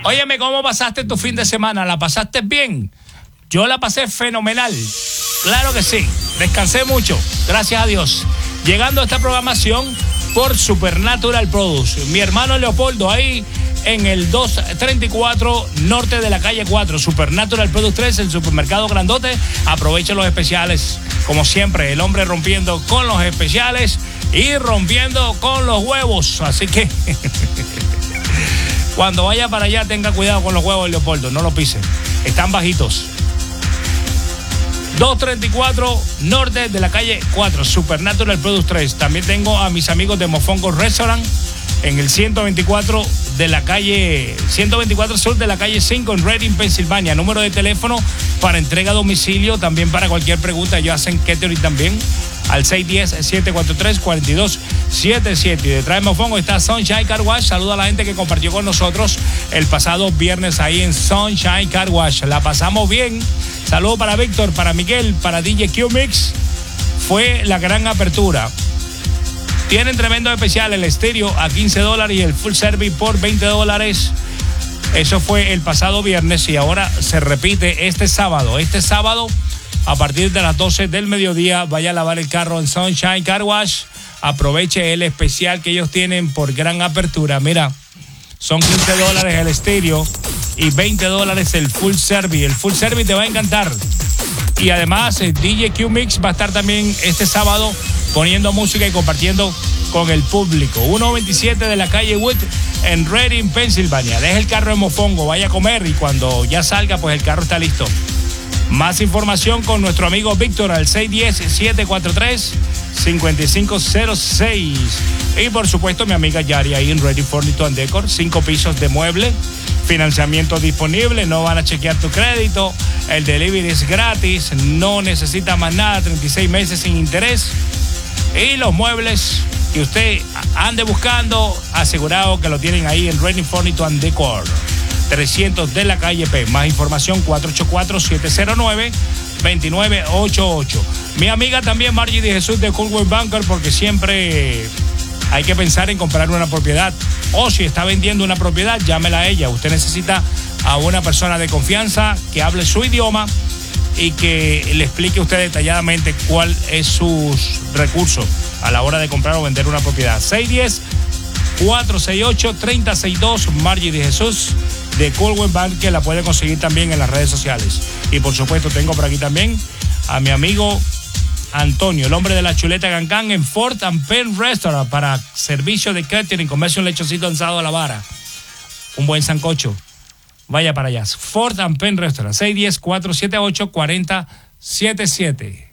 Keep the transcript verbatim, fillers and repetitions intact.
Óyeme, ¿cómo pasaste tu fin de semana? ¿La pasaste bien? Yo la pasé fenomenal. Claro que sí. Descansé mucho. Gracias a Dios. Llegando a esta programación por Supernatural Produce. Mi hermano Leopoldo ahí en el doscientos treinta y cuatro norte de la calle cuatro. Supernatural Produce tres, el supermercado grandote. Aprovechen los especiales. Como siempre, el hombre rompiendo con los especiales y rompiendo con los huevos. Así que cuando vaya para allá tenga cuidado con los huevos, Leopoldo. No los pise. Están bajitos. doscientos treinta y cuatro norte de la calle cuatro, Supernatural Produce tres. También tengo a mis amigos de Mofongo Restaurant en el ciento veinticuatro de la calle, ciento veinticuatro sur de la calle cinco en Reading, Pensilvania. Número de teléfono para entrega a domicilio, también para cualquier pregunta. Ellos hacen catering también al seis uno cero, siete cuatro tres, cuatro dos siete siete. Y detrás de Mofongo está Sunshine Car Wash. Saluda a la gente que compartió con nosotros el pasado viernes ahí en Sunshine Car Wash. La pasamos bien. Saludos para Víctor, para Miguel, para D J Q-Mix. Fue la gran apertura. Tienen tremendo especial, el estéreo a quince dólares y el full service por veinte dólares. Eso fue el pasado viernes y ahora se repite este sábado. Este sábado, a partir de las doce del mediodía, vaya a lavar el carro en Sunshine Car Wash. Aproveche el especial que ellos tienen por gran apertura. Mira, son quince dólares el estéreo y veinte dólares el full service. El full service te va a encantar. Y además, el D J Q-Mix va a estar también este sábado poniendo música y compartiendo con el público. ciento veintisiete de la calle Wood en Reading, Pensilvania. Deja el carro en Mofongo, vaya a comer y cuando ya salga, pues el carro está listo. Más información con nuestro amigo Víctor al seis uno cero, siete cuatro tres, cinco cinco cero seis. Y por supuesto mi amiga Yari ahí en Ready Furniture and Decor. Cinco pisos de mueble, financiamiento disponible, no van a chequear tu crédito, el delivery es gratis, no necesita más nada, treinta y seis meses sin interés. Y los muebles que usted ande buscando, asegurado que lo tienen ahí en Ready Furniture and Decor. trescientos de la calle P. Más información cuatro ocho cuatro, siete cero nueve, dos nueve ocho ocho. Mi amiga también Margie de Jesús de Coldwell Banker, porque siempre hay que pensar en comprar una propiedad. O si está vendiendo una propiedad, llámela a ella. Usted necesita a una persona de confianza que hable su idioma y que le explique a usted detalladamente cuál es sus recursos a la hora de comprar o vender una propiedad. seis uno cero, cuatro seis ocho, tres cero seis dos, Margie de Jesús de Coldwell Bank, que la puede conseguir también en las redes sociales. Y por supuesto tengo por aquí también a mi amigo Antonio, el hombre de la chuleta Cancán en Fort and Penn Restaurant para servicio de catering, comerse un lechoncito asado a la vara, un buen sancocho. Vaya para allá. Fort and Penn Restaurant, seis uno cero, cuatro siete ocho, cuatro cero siete siete.